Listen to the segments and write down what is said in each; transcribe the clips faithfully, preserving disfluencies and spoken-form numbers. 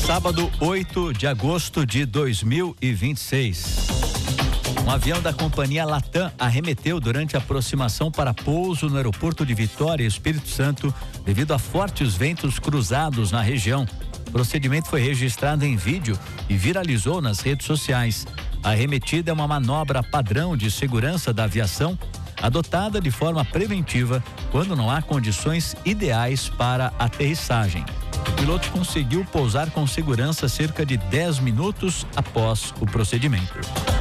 Sábado, oito de agosto de dois mil e vinte e seis. Um avião da companhia Latam arremeteu durante a aproximação para pouso no aeroporto de Vitória, Espírito Santo, devido a fortes ventos cruzados na região. O procedimento foi registrado em vídeo e viralizou nas redes sociais. A arremetida é uma manobra padrão de segurança da aviação, adotada de forma preventiva quando não há condições ideais para aterrissagem. O piloto conseguiu pousar com segurança cerca de dez minutos após o procedimento.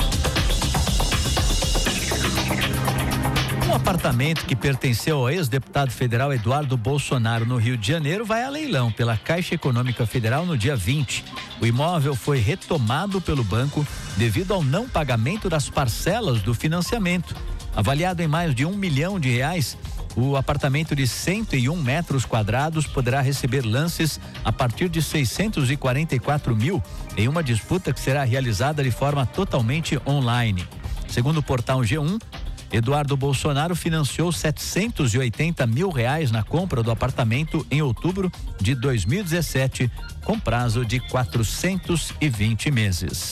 Um apartamento que pertenceu ao ex-deputado federal Eduardo Bolsonaro no Rio de Janeiro vai a leilão pela Caixa Econômica Federal no dia vinte. O imóvel foi retomado pelo banco devido ao não pagamento das parcelas do financiamento. Avaliado em mais de um milhão de reais, o apartamento de cento e um metros quadrados poderá receber lances a partir de seiscentos e quarenta e quatro mil em uma disputa que será realizada de forma totalmente online. Segundo o portal G um, Eduardo Bolsonaro financiou setecentos e oitenta mil reais na compra do apartamento em outubro de dois mil e dezessete, com prazo de quatrocentos e vinte meses.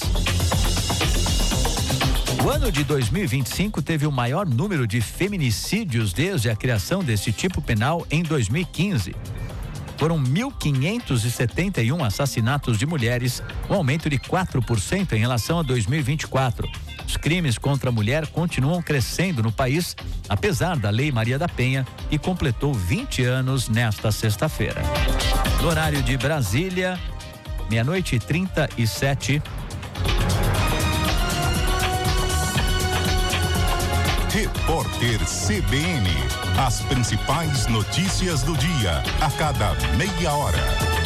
O ano de dois mil e vinte e cinco teve o maior número de feminicídios desde a criação desse tipo penal em dois mil e quinze. Foram mil quinhentos e setenta e um assassinatos de mulheres, um aumento de quatro por cento em relação a dois mil e vinte e quatro. Os crimes contra a mulher continuam crescendo no país, apesar da Lei Maria da Penha, que completou vinte anos nesta sexta-feira. No horário de Brasília, meia-noite e trinta e sete. Repórter C B N. As principais notícias do dia, a cada meia hora.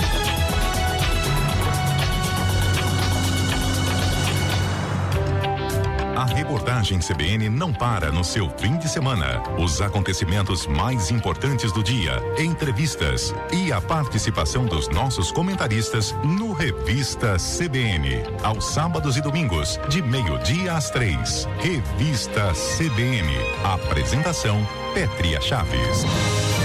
A reportagem C B N não para no seu fim de semana. Os acontecimentos mais importantes do dia, entrevistas e a participação dos nossos comentaristas no Revista C B N. Aos sábados e domingos, de meio-dia às três. Revista C B N. Apresentação: Pétria Chaves.